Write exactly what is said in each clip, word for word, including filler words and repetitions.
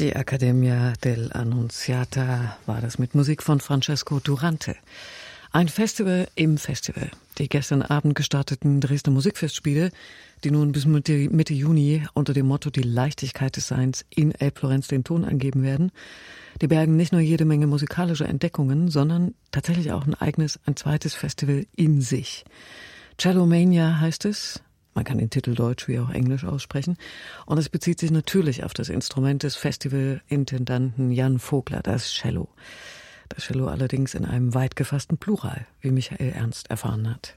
Die Accademia dell'Annunziata war das mit Musik von Francesco Durante. Ein Festival im Festival. Die gestern Abend gestarteten Dresdner Musikfestspiele, die nun bis Mitte, Mitte Juni unter dem Motto Die Leichtigkeit des Seins in Elbflorenz den Ton angeben werden, die bergen nicht nur jede Menge musikalischer Entdeckungen, sondern tatsächlich auch ein eigenes, ein zweites Festival in sich. Cellomania heißt es. Man kann den Titel Deutsch wie auch Englisch aussprechen. Und es bezieht sich natürlich auf das Instrument des Festivalintendanten Jan Vogler, das Cello. Das Cello allerdings in einem weit gefassten Plural, wie Michael Ernst erfahren hat.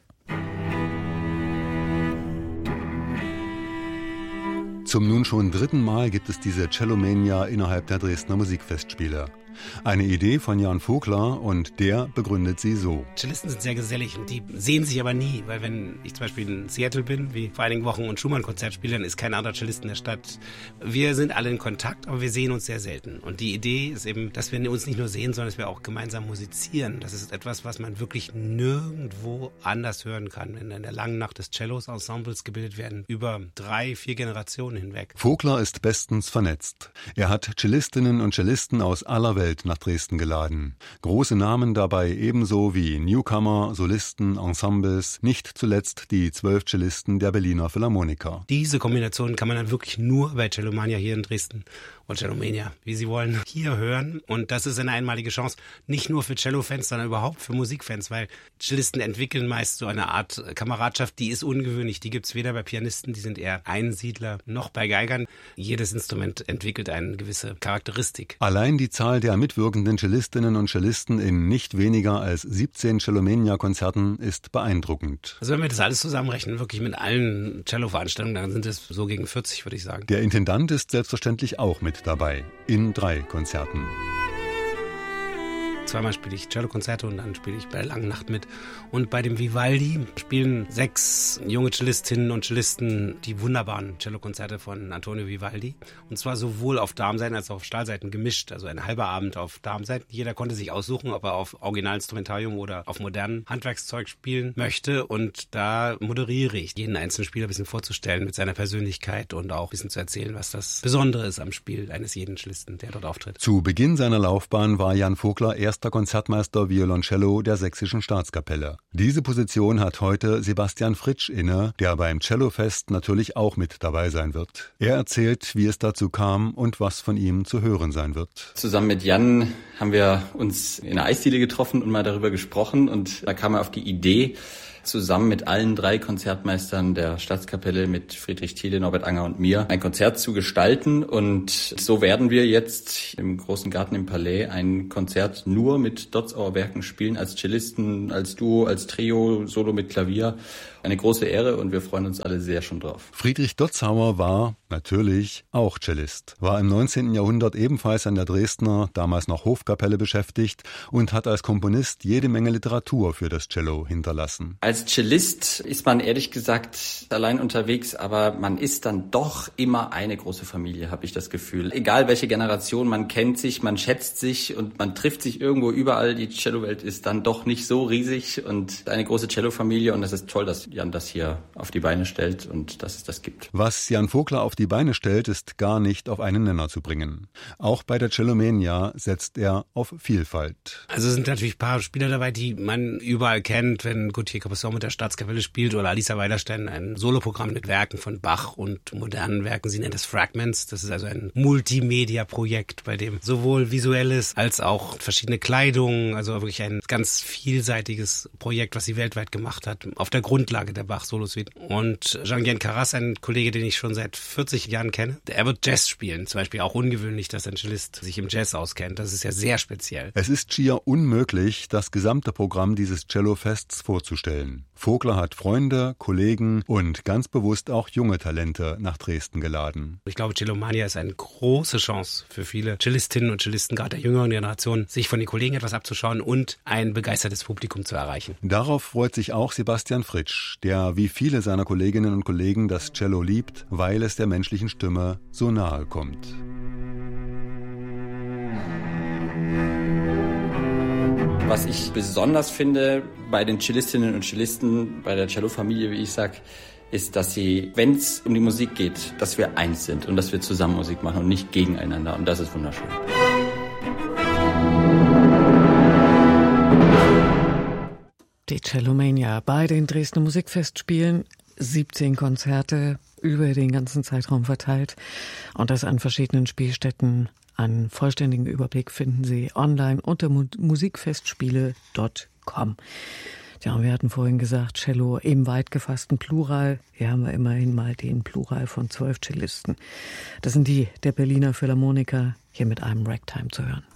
Zum nun schon dritten Mal gibt es diese Cellomania innerhalb der Dresdner Musikfestspiele. Eine Idee von Jan Vogler und der begründet sie so. Cellisten sind sehr gesellig und die sehen sich aber nie, weil wenn ich zum Beispiel in Seattle bin, wie vor einigen Wochen und Schumann-Konzert spiele, dann ist kein anderer Cellist in der Stadt. Wir sind alle in Kontakt, aber wir sehen uns sehr selten. Und die Idee ist eben, dass wir uns nicht nur sehen, sondern dass wir auch gemeinsam musizieren. Das ist etwas, was man wirklich nirgendwo anders hören kann. Wenn in der langen Nacht des Cellos Ensembles gebildet werden, über drei, vier Generationen hinweg. Vogler ist bestens vernetzt. Er hat Cellistinnen und Cellisten aus aller Welt nach Dresden geladen. Große Namen dabei ebenso wie Newcomer, Solisten, Ensembles, nicht zuletzt die zwölf Cellisten der Berliner Philharmoniker. Diese Kombination kann man dann wirklich nur bei Cellomania hier in Dresden oder Cellomania, wie Sie wollen, hier hören. Und das ist eine einmalige Chance, nicht nur für Cello-Fans, sondern überhaupt für Musikfans, weil Cellisten entwickeln meist so eine Art Kameradschaft, die ist ungewöhnlich. Die gibt's weder bei Pianisten, die sind eher Einsiedler, noch bei Geigern. Jedes Instrument entwickelt eine gewisse Charakteristik. Allein die Zahl der mitwirkenden Cellistinnen und Cellisten in nicht weniger als siebzehn Cellomania-Konzerten ist beeindruckend. Also wenn wir das alles zusammenrechnen, wirklich mit allen Cello-Veranstaltungen, dann sind es so gegen vierzig, würde ich sagen. Der Intendant ist selbstverständlich auch mit dabei, in drei Konzerten. Zweimal spiele ich Cellokonzerte und dann spiele ich bei der Langen Nacht mit. Und bei dem Vivaldi spielen sechs junge Cellistinnen und Cellisten die wunderbaren Cellokonzerte von Antonio Vivaldi. Und zwar sowohl auf Darmsaiten als auch auf Stahlsaiten gemischt. Also ein halber Abend auf Darmsaiten. Jeder konnte sich aussuchen, ob er auf Originalinstrumentarium oder auf modernen Handwerkszeug spielen möchte. Und da moderiere ich, jeden einzelnen Spieler ein bisschen vorzustellen mit seiner Persönlichkeit und auch ein bisschen zu erzählen, was das Besondere ist am Spiel eines jeden Cellisten, der dort auftritt. Zu Beginn seiner Laufbahn war Jan Vogler erster Konzertmeister Violoncello der Sächsischen Staatskapelle. Diese Position hat heute Sebastian Fritsch inne, der beim Cellofest natürlich auch mit dabei sein wird. Er erzählt, wie es dazu kam und was von ihm zu hören sein wird. Zusammen mit Jan haben wir uns in einer Eisdiele getroffen und mal darüber gesprochen und da kam er auf die Idee, zusammen mit allen drei Konzertmeistern der Staatskapelle, mit Friedrich Thiele, Norbert Anger und mir, ein Konzert zu gestalten. Und so werden wir jetzt im Großen Garten im Palais ein Konzert nur mit Dotzauer Werken spielen, als Cellisten, als Duo, als Trio, Solo mit Klavier. Eine große Ehre und wir freuen uns alle sehr schon drauf. Friedrich Dotzauer war, natürlich, auch Cellist. War im neunzehnten Jahrhundert ebenfalls an der Dresdner, damals noch Hofkapelle beschäftigt und hat als Komponist jede Menge Literatur für das Cello hinterlassen. Als Cellist ist man ehrlich gesagt allein unterwegs, aber man ist dann doch immer eine große Familie, habe ich das Gefühl. Egal welche Generation, man kennt sich, man schätzt sich und man trifft sich irgendwo überall. Die Cellowelt ist dann doch nicht so riesig und eine große Cellofamilie und das ist toll, dass Jan das hier auf die Beine stellt und dass es das gibt. Was Jan Vogler auf die Beine stellt, ist gar nicht auf einen Nenner zu bringen. Auch bei der Cellomania setzt er auf Vielfalt. Also es sind natürlich ein paar Spieler dabei, die man überall kennt, wenn Gauthier Capuçon mit der Staatskapelle spielt oder Alisa Weilerstein ein Soloprogramm mit Werken von Bach und modernen Werken. Sie nennt es Fragments. Das ist also ein Multimedia-Projekt, bei dem sowohl visuelles als auch verschiedene Kleidung, also wirklich ein ganz vielseitiges Projekt, was sie weltweit gemacht hat, auf der Grundlage der Bach-Solosuite. Und Jean-Guyen Carras, ein Kollege, den ich schon seit vierzig Jahren kenne, er wird Jazz spielen. Zum Beispiel auch ungewöhnlich, dass ein Cellist sich im Jazz auskennt. Das ist ja sehr speziell. Es ist schier unmöglich, das gesamte Programm dieses Cellofests vorzustellen. Vogler hat Freunde, Kollegen und ganz bewusst auch junge Talente nach Dresden geladen. Ich glaube, Cellomania ist eine große Chance für viele Cellistinnen und Cellisten, gerade der jüngeren Generation, sich von den Kollegen etwas abzuschauen und ein begeistertes Publikum zu erreichen. Darauf freut sich auch Sebastian Fritsch, der wie viele seiner Kolleginnen und Kollegen das Cello liebt, weil es der menschlichen Stimme so nahe kommt. Was ich besonders finde bei den Cellistinnen und Cellisten, bei der Cello-Familie, wie ich sag, ist, dass sie, wenn es um die Musik geht, dass wir eins sind und dass wir zusammen Musik machen und nicht gegeneinander. Und das ist wunderschön. Die Cellomania bei den Dresdner Musikfestspielen. siebzehn Konzerte über den ganzen Zeitraum verteilt und das an verschiedenen Spielstätten. Einen vollständigen Überblick finden Sie online unter musikfestspiele punkt com. Ja, wir hatten vorhin gesagt, Cello im weit gefassten Plural. Hier haben wir immerhin mal den Plural von zwölf Cellisten. Das sind die der Berliner Philharmoniker, hier mit einem Ragtime zu hören.